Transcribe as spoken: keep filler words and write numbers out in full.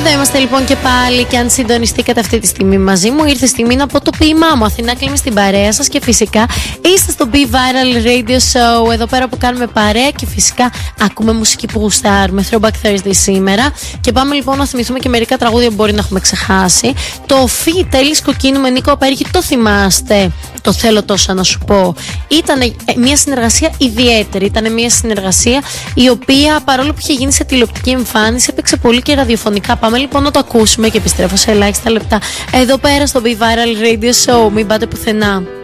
Εδώ είμαστε λοιπόν και πάλι. Και αν συντονιστήκατε αυτή τη στιγμή μαζί μου, ήρθε η στιγμή να πω το ποίημά μου. Αθηνά Κλίμη στην παρέα σας και φυσικά είστε στο Be Viral Radio Show. Εδώ πέρα που κάνουμε παρέα και φυσικά ακούμε μουσική που γουστάρουμε. Throwback Thursday σήμερα. Και πάμε λοιπόν να θυμηθούμε και μερικά τραγούδια που μπορεί να έχουμε ξεχάσει. Το Φι Τέλης Κοκκίνου με Νίκο Απέργη, το θυμάστε? Το θέλω τόσο να σου πω. Ήταν μια συνεργασία ιδιαίτερη. Ήταν μια συνεργασία η οποία, παρόλο που είχε γίνει σε τηλεοπτική εμφάνιση, έπαιξε πολύ και ραδιοφωνικά. Πάμε λοιπόν να το ακούσουμε και επιστρέφω σε ελάχιστα λεπτά εδώ πέρα στο Be Viral Radio Show. Μην πάτε πουθενά.